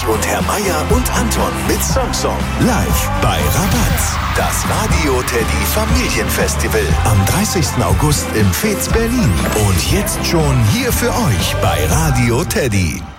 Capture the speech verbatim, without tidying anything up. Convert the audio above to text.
Ulrich und Herr Meier und Anton mit Samsung. Live bei Rabatz. Das Radio Teddy Familienfestival am dreißigsten August im Fez Berlin. Und jetzt schon hier für euch bei Radio Teddy.